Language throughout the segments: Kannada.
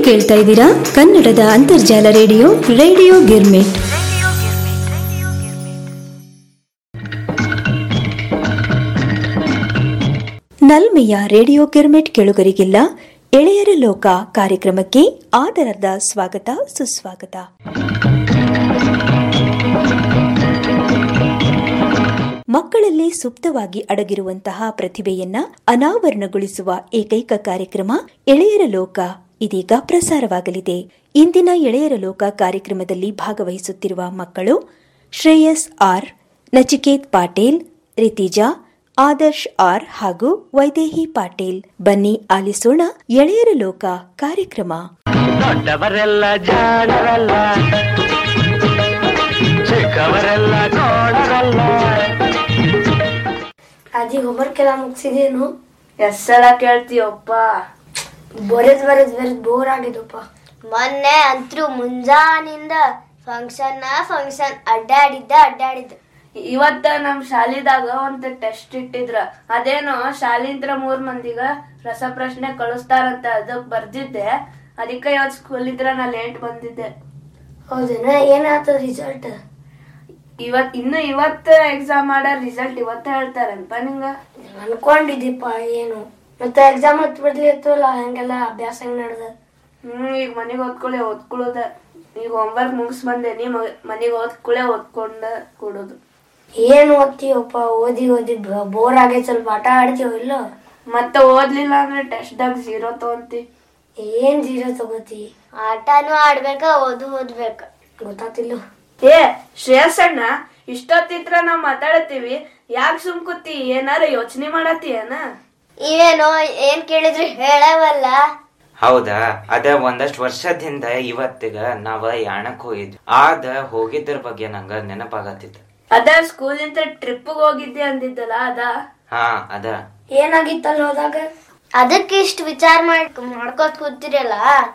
ಕೇಳ್ತಾ ಇದ್ದೀರಾ ಕನ್ನಡದ ಅಂತರ್ಜಾಲ ರೇಡಿಯೋ ಗಿರ್ಮಿಟ್. ನಲ್ಮೆಯ ರೇಡಿಯೋ ಗಿರ್ಮಿಟ್ ಕೆಳುಗರಿಗಿಲ್ಲ ಎಳೆಯರ ಲೋಕ ಕಾರ್ಯಕ್ರಮಕ್ಕೆ ಆದರದ ಸ್ವಾಗತ ಸುಸ್ವಾಗತ. ಮಕ್ಕಳಲ್ಲಿ ಸುಪ್ತವಾಗಿ ಅಡಗಿರುವಂತಹ ಪ್ರತಿಭೆಯನ್ನ ಅನಾವರಣಗೊಳಿಸುವ ಏಕೈಕ ಕಾರ್ಯಕ್ರಮ ಎಳೆಯರ ಲೋಕ ಇದೀಗ ಪ್ರಸಾರವಾಗಲಿದೆ. ಇಂದಿನ ಎಳೆಯರ ಲೋಕ ಕಾರ್ಯಕ್ರಮದಲ್ಲಿ ಭಾಗವಹಿಸುತ್ತಿರುವ ಮಕ್ಕಳು ಶ್ರೇಯಸ್ ಆರ್, ನಚಿಕೇತ್ ಪಾಟೀಲ್, ರಿತಿಜಾ, ಆದರ್ಶ್ ಆರ್ ಹಾಗೂ ವೈದೇಹಿ ಪಾಟೀಲ್. ಬನ್ನಿ ಆಲಿಸೋಣ ಎಳೆಯರ ಲೋಕ ಕಾರ್ಯಕ್ರಮ. ದೊಡ್ಡವರೆಲ್ಲ ಜಾಣರಲ್ಲ, ಚಿಕ್ಕವರೆಲ್ಲ ನೋಡರಲ್ಲ. ಅಜ್ಜಿ ಹೋಮ್ವರ್ಕ್ ಎಲ್ಲ ಮುಗಿಸಿದೇನು? ಎಷ್ಟೆಲ್ಲ ಕೇಳ್ತೀಯಪ್ಪ? ಬರೆದ್ ಬೋರ್ ಆಗಿದಪ್ಪ. ಮೊನ್ನೆ ಅಂತೂ ಮುಂಜಾನಿಂದ ಫಂಕ್ಷನ್ ಅಡ್ಡಾಡಿದ್ದ. ಇವತ್ತ ನಮ್ ಶಾಲಿದಾಗ ಒಂದ್ ಟೆಸ್ಟ್ ಇಟ್ಟಿದ್ರ. ಅದೇನೋ ಶಾಲಿಂತ್ರ 3 ಮಂದಿಗ ರಸಪ್ರಶ್ನೆ ಕಳಿಸ್ತಾರಂತ, ಅದಕ್ ಬರ್ದಿದ್ದೆ. ಅದಕ್ಕೆ ಇವತ್ ಸ್ಕೂಲ್ ಇದ್ರ ನಾ ಲೇಟ್ ಬಂದಿದ್ದೆ. ಹೌದೇನ? ಏನಾಯ್ತದ ರಿಸಲ್ಟ್? ಇವತ್ತು ಎಕ್ಸಾಮ್ ಮಾಡೋ ರಿಸಲ್ಟ್ ಇವತ್ತ ಹೇಳ್ತಾರನ್ಪ ನಿಂಗ? ಅನ್ಕೊಂಡಿದ್ದೀಪ. ಏನು ಮತ್ತೆ ಎಕ್ಸಾಮ್ ಹತ್ ಬಿಡ್ಲಿತ್ತಲ್ಲ, ಹಂಗೆಲ್ಲ ಅಭ್ಯಾಸ ಹೆಂಗ್ ನಡ್ದ? ಈಗ ಮನೆಗೆ ಓದ್ಕೊಳ್ಳೋದ. ಈಗ ಹೋಮ್ವರ್ಕ್ ಮುಗಿಸ್ ಬಂದೆ. ನೀ ಮನೆಗೆ ಓದ್ಕೊಂಡ ಕೊಡೋದು. ಏನ್ ಓದ್ತೀವಪ್ಪ? ಓದಿ ಬೋರ್ ಆಗೈತ್. ಸ್ವಲ್ಪ ಆಟ ಆಡ್ತೀವ ಇಲ್ಲ? ಮತ್ತೆ ಓದ್ಲಿಲ್ಲ ಅಂದ್ರೆ ಟೆಸ್ಟ್ದಾಗ 0 ತಗೊಂತಿ. ಏನ್ 0 ತಗೋತಿ? ಆಟನೂ ಆಡ್ಬೇಕ, ಓದ್ಬೇಕ. ಗೊತ್ತಾತಿಲ್ಲ. ಏ ಶ್ರೇಯಸಣ್ಣ, ಇಷ್ಟೊತ್ತಿತ್ರ ನಾವ್ ಮಾತಾಡತ್ತೀವಿ, ಯಾಕೆ ಸುಮ್ಕುತ್ತಿ? ಏನಾರ ಯೋಚನೆ ಮಾಡತ್ತೀಯನ? ಇವೇನೋ ಏನ್ ಕೇಳಿದ್ರು ಹೇಳವಲ್ಲ. ಹೌದಾ? ಅದ ಒಂದಷ್ಟು ವರ್ಷದಿಂದ ಇವತ್ತಿಗ ನಾವ ಯಾಣಕ್ ಹೋಗಿದ್ವಿ. ಹೋಗಿದ್ರ ಬಗ್ಗೆ ನಂಗ ನೆನಪಾಗತ್ತಿತ್ತು. ಅದ ಸ್ಕೂಲ್ ಇಂದ ಟ್ರಿಪ್ ಹೋಗಿದ್ದೆ ಅಂದಿದ್ದಲ್ಲ, ಅದ? ಹಾ, ಅದ. ಏನಾಗಿತ್ತಲ್ಲ ಹೋದಾಗ? ಅದಕ್ಕೆ ಇಷ್ಟ ವಿಚಾರ ಮಾಡ್ಕೋತ್ ಕೂತಿರಲ್ಲ.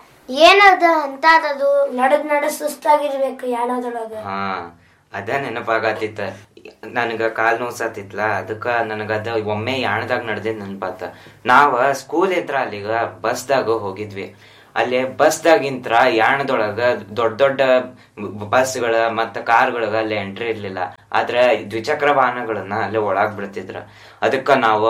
ಏನದ ಅಂತದದು? ನಡ ಸುಸ್ತಾಗಿರ್ಬೇಕು ಯಾಣದೊಳಗ. ಹಾ, ಅದ ನೆನಪಾಗತ್ತಿತ್ತ. ನನಗ ಕಾಲ್ ನೋಸತ್ತಿತ್ಲ, ಅದಕ್ಕ ನನಗದ ಒಮ್ಮೆ ಯಾಣದಾಗ ನಡೆದಿದ್ ನೆನಪಾತ. ನಾವ ಸ್ಕೂಲ್ ಇದ್ರ ಅಲ್ಲಿಗ ಬಸ್ದಾಗ ಹೋಗಿದ್ವಿ. ಅಲ್ಲಿ ಬಸ್ದಾಗಿಂತ್ರ ಯಾಣದೊಳಗ ದೊಡ್ಡ ಬಸ್ಗಳ ಮತ್ತ ಕಾರ್ಗಳಗ ಅಲ್ಲಿ ಎಂಟ್ರಿ ಇರ್ಲಿಲ್ಲ. ಆದ್ರ ದ್ವಿಚಕ್ರ ವಾಹನಗಳನ್ನ ಅಲ್ಲಿ ಒಳಗ್ ಬಿಡ್ತಿದ್ರ. ಅದಕ್ಕ ನಾವು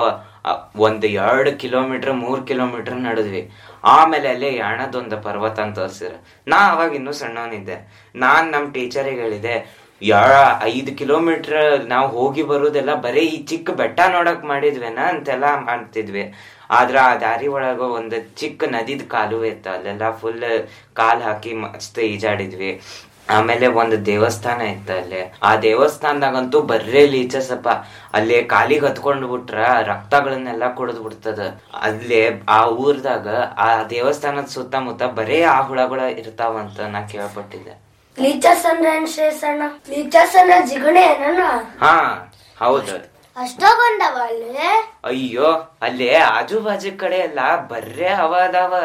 1-2 ಕಿಲೋಮೀಟರ್ 3 ಕಿಲೋಮೀಟರ್ ನಡೆದ್ವಿ. ಆಮೇಲೆ ಅಲ್ಲಿ ಯಾಣದೊಂದು ಪರ್ವತ ಅಂತ ತೋರ್ಸಿದ್ರ. ನಾ ಅವಾಗ ಇನ್ನೂ ಸಣ್ಣವನಿದ್ದೆ. ನಾನ್ ನಮ್ ಟೀಚರಿಗೆ ಹೇಳಿದೆ, 5 ಕಿಲೋಮೀಟರ್ ನಾವು ಹೋಗಿ ಬರುದೆಲ್ಲ ಬರೀ ಈ ಚಿಕ್ಕ ಬೆಟ್ಟ ನೋಡಕ್ ಮಾಡಿದ್ವೇನ ಅಂತೆಲ್ಲಾ ಮಾಡ್ತಿದ್ವಿ. ಆದ್ರ ಆ ದಾರಿ ಒಳಗ ಒಂದ್ ಚಿಕ್ಕ ನದಿದ್ ಕಾಲುವೆ ಇತ್ತ. ಅಲ್ಲೆಲ್ಲ ಫುಲ್ ಕಾಲ್ ಹಾಕಿ ಮಸ್ತ್ ಈಜಾಡಿದ್ವಿ. ಆಮೇಲೆ ಒಂದು ದೇವಸ್ಥಾನ ಇತ್ತ. ಅಲ್ಲಿ ಆ ದೇವಸ್ಥಾನದಾಗಂತೂ ಬರ್ರೇ ಲೀಚಸಪ್ಪ. ಅಲ್ಲಿ ಕಾಲಿಗೆ ಹತ್ಕೊಂಡ್ ಬಿಟ್ರ ರಕ್ತಗಳನ್ನೆಲ್ಲ ಕುಡಿದ್ ಬಿಡ್ತದ. ಅಲ್ಲಿ ಆ ಊರ್ದಾಗ ಆ ದೇವಸ್ಥಾನದ ಸುತ್ತಮುತ್ತ ಬರೇ ಆ ಹುಳಗಳ ಇರ್ತಾವಂತ ನಾ ಕೇಳ್ಪಟ್ಟಿದ್ದೆ. ಲೀಚಸ್ ಅಂದ್ರೆ ಶ್ರೇಯಸಣ್ಣ? ಲೀಚಸ್ ಅಂದ್ರೆ ಜಿಗಣೆ? ಹಾ, ಹೌದು. ಅಷ್ಟೊಂದವ ಅಲ್ಲಿ? ಅಯ್ಯೋ, ಅಲ್ಲಿ ಆಜು ಬಾಜು ಕಡೆ ಎಲ್ಲ ಬರ್ರೇ ಅದಾವ.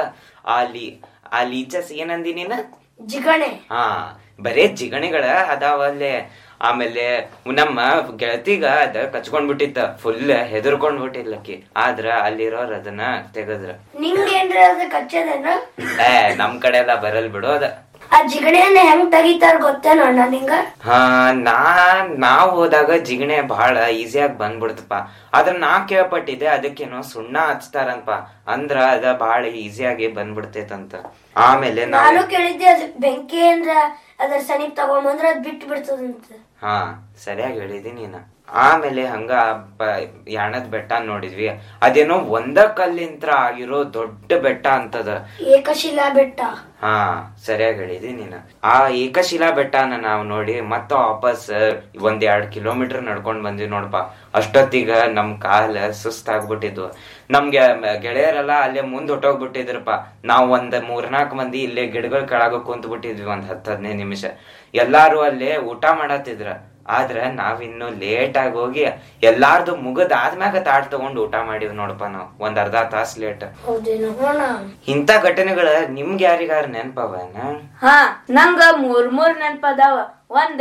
ಆ ಲೀಚಸ್ ಏನಂದಿ ನೀನ? ಜಿಗಣೆ. ಹಾ, ಬರೇ ಜಿಗಣಿಗಳ ಅದಾವ ಅಲ್ಲೇ. ಆಮೇಲೆ ನಮ್ಮ ಗೆಳತಿಗ ಅದ ಕಚ್ಕೊಂಡ್ಬಿಟ್ಟಿತ್ತ. ಫುಲ್ ಹೆದರ್ಕೊಂಡ್ ಬಿಟ್ಟಿದ್ಲಕ್ಕಿ. ಆದ್ರ ಅಲ್ಲಿರೋರ್ ಅದನ್ನ ತೆಗದ್ರ. ನಿಂಗೇನ್ರ ಅದ ಕಚ್ಚದೇನ? ನಮ್ ಕಡೆ ಎಲ್ಲ ಬರಲ್ ಬಿಡು ಅದ. ಆ ಜಿಗಣೆಯನ್ನ ಹೆಂಗ್ ತೆಗಿತಾರ ಗೊತ್ತೇನೋ ಅಣ್ಣ ನಿಂಗ? ಹಾ, ನಾವ್ ಹೋದಾಗ ಜಿಗಣೆ ಬಹಳ ಈಸಿಯಾಗಿ ಬಂದ್ಬಿಡ್ತಪ್ಪ. ಆದ್ರ ನಾ ಕೇಳ್ಪಟ್ಟಿದ್ದೆ ಅದಕ್ಕೇನೋ ಸುಣ್ಣ ಹಚ್ತಾರಂತ. ಅಂದ್ರ ಅದ ಬಹಳ ಈಸಿಯಾಗಿ ಬಂದ್ಬಿಡ್ತೈತಂತ. ಆಮೇಲೆ ನಾನು ಕೇಳಿದ್ದೆ, ಅದ್ ಬೆಂಕಿ ಅಂದ್ರ ಅದ್ರ ಸನಿಪ್ ತಗೊಂಬಂದ್ರ ಅದ್ ಬಿಟ್ಟು ಬಿಡ್ತದಂತ. ಹಾ, ಸರಿಯಾಗಿ ಹೇಳಿದಿ ನೀನ. ಆಮೇಲೆ ಹಂಗ ಯಾಣದ್ ಬೆಟ್ಟ ನೋಡಿದ್ವಿ. ಅದೇನೋ ಒಂದ ಕಲ್ಲಿಂತ್ರ ಆಗಿರೋ ದೊಡ್ಡ ಬೆಟ್ಟ ಅಂತದ. ಏಕಶಿಲಾ ಬೆಟ್ಟ. ಹಾ, ಸರಿಯಾಗಿ ಹೇಳಿದಿ ನೀನ. ಆ ಏಕಶಿಲಾ ಬೆಟ್ಟನ ನಾವ್ ನೋಡಿ ಮತ್ತ ವಾಪಸ್ 1-2 ಕಿಲೋಮೀಟರ್ ನಡ್ಕೊಂಡ್ ಬಂದ್ವಿ ನೋಡಪ್ಪ. ಅಷ್ಟೊತ್ತಿಗ ನಮ್ ಕಾಲ ಸುಸ್ತಾಗ್ಬಿಟ್ಟಿದ್ವು. ನಮ್ಗೆ ಗೆಳೆಯರೆಲ್ಲ ಅಲ್ಲೇ ಮುಂದ್ ಹೊಟ್ಟೋಗ್ಬಿಟ್ಟಿದ್ರಪ್ಪ. ನಾವ್ 3-4 ಮಂದಿ ಇಲ್ಲೇ ಗಿಡಗಳ ಕೆಳಗ ಕುಂತ್ ಬಿಟ್ಟಿದ್ವಿ 10-15 ನಿಮಿಷ. ಎಲ್ಲಾರು ಅಲ್ಲೇ ಊಟ ಮಾಡತ್ತಿದ್ರ. ಆದ್ರ ನಾವಿನ್ನು ಲೇಟ್ ಆಗಿ ಹೋಗಿ ಎಲ್ಲಾರ್ದು ಮುಗದ್ ಆದ್ಮ್ಯಾಗ ತಾಟ್ ತಗೊಂಡ್ ಊಟ ಮಾಡಿವ್ ನೋಡಪ್ಪ. ನಾವ್ 1 ಅರ್ಧ ತಾಸ್ ಲೇಟ್. ಇಂತ ಘಟನೆಗಳ ನಿಮ್ಗೆ ಯಾರಿಗಾರ ನೆನಪವನ? ಹಾ, ನಂಗ 3 ನೆನಪದಾವ. ಒಂದ್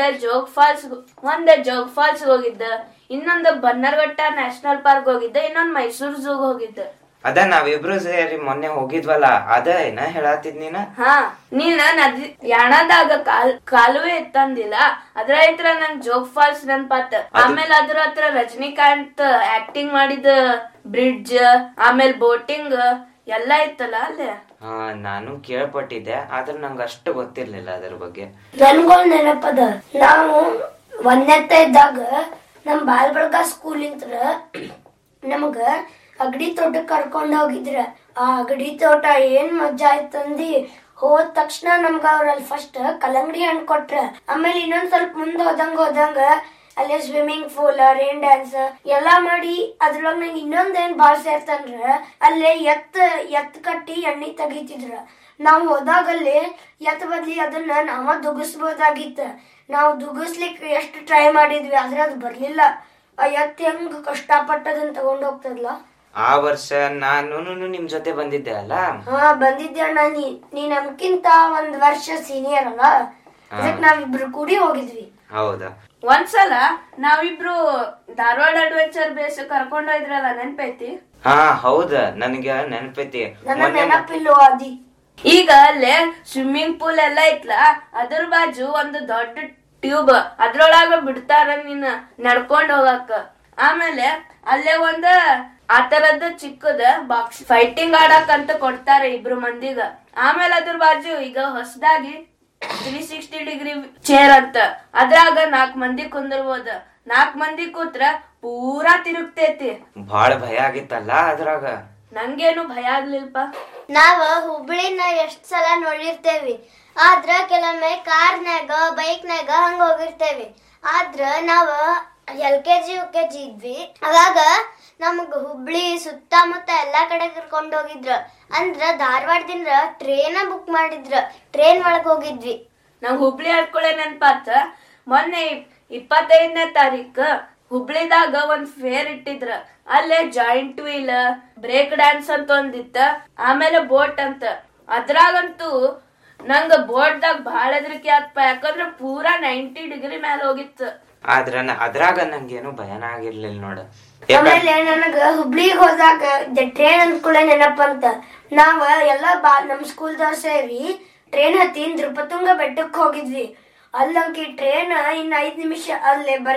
ಜೋಗ್ ಫಾಲ್ಸ್ ಹೋಗಿದ್ದ, ಇನ್ನೊಂದು ಬನ್ನರ್ಘಟ್ಟ ನ್ಯಾಷನಲ್ ಪಾರ್ಕ್ ಹೋಗಿದ್ದ, ಇನ್ನೊಂದ್ ಮೈಸೂರ್ ಝೂಗ್ ಹೋಗಿದ್ದ. ಅದ ನಾವಿಬ್ರು ಸೇರಿ ಮೊನ್ನೆ ಹೋಗಿದ್ವಲ್ಲ ಅದ ಏನ ಹೇಳತ್ತಿದ್ ನೀನ? ಹಾ, ನೀನ್ ನದಿ ಯಾಣದಾಗ ಕಾಲುವೆ ಇತ್ತಂದಿಲ್ಲ, ಅದ್ರ ಹತ್ರ ನಂಗ್ ಜೋಗ್ ಫಾಲ್ಸ್ ನೆನ್ಪಾತ. ಆಮೇಲೆ ಅದ್ರ ಹತ್ರ ರಜನಿಕಾಂತ್ ಆಕ್ಟಿಂಗ್ ಮಾಡಿದ ಬ್ರಿಡ್ಜ್, ಆಮೇಲೆ ಬೋಟಿಂಗ್ ಎಲ್ಲಾ ಇತ್ತಲ್ಲ ಅಲ್ಲೇ. ಹಾ, ನಾನು ಕೇಳ್ಪಟ್ಟಿದ್ದೆ, ಆದ್ರೆ ನಂಗ ಅಷ್ಟು ಗೊತ್ತಿರ್ಲಿಲ್ಲ ಅದ್ರ ಬಗ್ಗೆ. ನನ್ಗೊಂದ್ ನೆನಪದ, ನಾವು ಒಂದೆತ್ತ ಇದ್ದಾಗ ನಮ್ ಬಾಲ್ಬಳ್ಗ ಸ್ಕೂಲ್ ಇಂತ್ರ ನಮಗ ಅಗಡಿ ತೋಟಕ್ ಕರ್ಕೊಂಡ್ ಹೋಗಿದ್ರ. ಆ ಅಗಡಿ ತೋಟ ಏನ್ ಮಜಾ ಆಯ್ತಂದಿ. ಹೋದ ತಕ್ಷಣ ನಮ್ಗ ಅವ್ರಲ್ಲಿ ಫಸ್ಟ್ ಕಲ್ಲಂಗಡಿ ಹಣ್ಣು ಕೊಟ್ರ. ಆಮೇಲೆ ಇನ್ನೊಂದ್ ಸ್ವಲ್ಪ ಮುಂದ್ ಹೋದಂಗ ಅಲ್ಲಿ ಸ್ವಿಮ್ಮಿಂಗ್ ಪೂಲ್, ರೈನ್ ಡ್ಯಾನ್ಸ್ ಎಲ್ಲಾ ಮಾಡಿ ಅದ್ರೊಳಗ ನಂಗೆ ಇನ್ನೊಂದೇನ್ ಬಾಳ್ ಸೇರ್ತಂದ್ರ ಅಲ್ಲೇ ಎತ್ ಕಟ್ಟಿ ಎಣ್ಣೆ ತೆಗಿತಿದ್ರ. ನಾವ್ ಹೋದಾಗಲ್ಲಿ ಎತ್ ಬದ್ಲಿ ಅದನ್ನ ನಾವ ದುಗಿಸ್ಬೋದಾಗಿತ್ತ. ನಾವು ದುಗಿಸ್ಲಿಕ್ಕೆ ಎಷ್ಟು ಟ್ರೈ ಮಾಡಿದ್ವಿ, ಆದ್ರೆ ಅದು ಬರ್ಲಿಲ್ಲ. ಆ ಎತ್ ಹೆಂಗ್ ಕಷ್ಟಪಟ್ಟದನ್ನ ತಗೊಂಡ್ ಹೋಗ್ತದಲ್ಲ. ಆ ವರ್ಷ ನಾನು ನಿಮ್ ಜೊತೆ ಬಂದಿದ್ದೆ ಅಲ್ಲ? ಹಾ, ಬಂದಿದ್ದೆ ಅಣ್ಣ. ನೀ ನಮ್ಕಿಂತ ಒಂದ್ ವರ್ಷ ಸೀನಿಯರ್ ಅಲ್ಲ, ಅದಕ್ಕೆ ನಾವಿಬ್ರು ಕೂಡಿ ಹೋಗಿದ್ವಿ. ಹೌದಾ? ಒಂದ್ಸಲ ನಾವಿಬ್ರು ಧಾರವಾಡ ಅಡ್ವೆಂಚರ್ ಬೇಸ್ ಕರ್ಕೊಂಡ್ ಹೋಯ್ದ್ರಲ್ಲ, ನೆನ್ಪೈತಿ? ಹಾ, ಹೌದ, ನನಗೆ ನೆನಪೈತಿ. ನನ್ನ ನೆನಪಿಲ್ಲೋ ಅದಿ. ಈಗ ಅಲ್ಲೇ ಸ್ವಿಮ್ಮಿಂಗ್ ಪೂಲ್ ಎಲ್ಲ ಐತ್ಲ, ಅದ್ರ ಬಾಜು ಒಂದು ದೊಡ್ಡ ಟ್ಯೂಬ್, ಅದ್ರೊಳಗ ಬಿಡ್ತಾರ ನೀನ್ ನಡ್ಕೊಂಡ್ ಹೋಗಕ್ಕ. ಆಮೇಲೆ ಅಲ್ಲೇ ಒಂದ್ ಆ ತರದ್ ಚಿಕ್ಕದ ಬಾಕ್ಸ್ ಫೈಟಿಂಗ್ ಆಡಕ್ ಅಂತ ಕೊಡ್ತಾರೆ ಇಬ್ರು ಮಂದಿಗ. ಆಮೇಲೆ ಅದ್ರ ಬಾಜು ಈಗ ಹೊಸದಾಗಿ 360 ಡಿಗ್ರಿ ಚೇರ್ ಅಂತ, ಅದ್ರಾಗ 4 ಮಂದಿ ಕುಂದಿರ್ಬೋದ. 4 ಮಂದಿ ಕೂತ್ರ ಪೂರಾ ತಿರುಗ್ತೈತಿ. ಬಾಳ ಭಯ ಆಗಿತ್ತಲ್ಲ ಅದ್ರಾಗ? ನಂಗೇನು ಭಯ ಆಗ್ಲಿಲ್ಪ. ನಾವ ಹುಬ್ಳಿನ ಎಷ್ಟ್ ಸಲ ನೋಡಿರ್ತೇವಿ, ಆದ್ರ ಕೆಲವೊಮ್ಮೆ ಕಾರ್ನ್ಯಾಗ ಬೈಕ್ನಾಗ ಹಂಗ ಹೋಗಿರ್ತೇವಿ. ಆದ್ರ ನಾವ LKG UKG ಇದ್ವಿ, ಅವಾಗ ನಮಗ್ ಹುಬ್ಳಿ ಸುತ್ತಮುತ್ತ ಎಲ್ಲಾ ಕಡೆ ಕರ್ಕೊಂಡ್ ಹೋಗಿದ್ರ. ಅಂದ್ರ ಧಾರವಾಡದಿಂದ ಟ್ರೇನ್ ಬುಕ್ ಮಾಡಿದ್ರ, ಟ್ರೇನ್ ಒಳಗ್ ಹೋಗಿದ್ವಿ. ನಾವ್ ಹುಬ್ಳಿ ಹಡ್ಕೊಳೆ ನೆನ್ಪಾತ. ಮೊನ್ನೆ 25ನೇ ತಾರೀಕು ಹುಬ್ಳಿದಾಗ ಒಂದ್ ಫೇರ್ ಇಟ್ಟಿದ್ರ. ಅಲ್ಲೇ ಜಾಯಿಂಟ್ ವೀಲ್, ಬ್ರೇಕ್ ಡ್ಯಾನ್ಸ್ ಅಂತ ಒಂದಿತ್ತ, ಆಮೇಲೆ ಬೋಟ್ ಅಂತ. ಅದ್ರಾಗಂತೂ ನಂಗ ಬೋಟ್ದಾಗ ಬಾಳ ಹೆದರಿಕೆ ಆತ್ಪ, ಯಾಕಂದ್ರ ಪೂರಾ 90 ಡಿಗ್ರಿ ಮ್ಯಾಲ ಹೋಗಿತ್ತು. ಅದ್ರಾಗ ನಂಗೇನು ಭಯನ ಆಗಿರ್ಲಿಲ್ಲ ನೋಡ. ಆಮೇಲೆ ನನಗ ಹುಬ್ಳಿಗ್ ಹೋದಾಗ ಟ್ರೇನ್ ಅಂದ್ಕೂಳೆ ನೆನಪಂತ. ನಾವ ಎಲ್ಲಾ ನಮ್ ಸ್ಕೂಲ್ದವ್ರ ಸೇರಿ ಟ್ರೇನ್ ಹತ್ತಿ ನೃಪತುಂಗ ಬೆಟ್ಟಕ್ ಹೋಗಿದ್ವಿ. ಅಲ್ಲಂಕಿ ಟ್ರೇನ್ ಇನ್ನ 5 ನಿಮಿಷ ಅಲ್ಲೇ